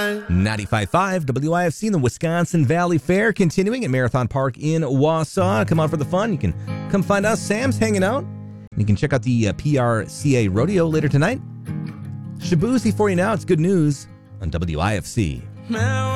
95.5 WIFC, the Wisconsin Valley Fair, continuing at Marathon Park in Wausau. Come out for the fun. You can come find us. Sam's hanging out. You can check out the PRCA Rodeo later tonight. Shabuzi for you now. It's good news on WIFC.